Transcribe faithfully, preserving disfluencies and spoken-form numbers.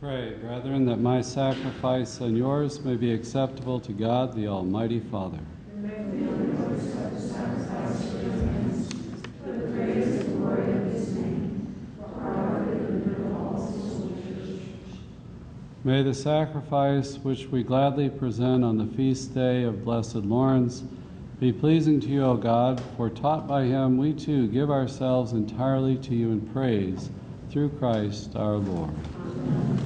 Pray, brethren, that my sacrifice and yours may be acceptable to God, the Almighty Father. May the sacrifice which we gladly present on the feast day of Blessed Lawrence be pleasing to you, O God, for taught by him we too give ourselves entirely to you in praise, through Christ our Lord. Amen.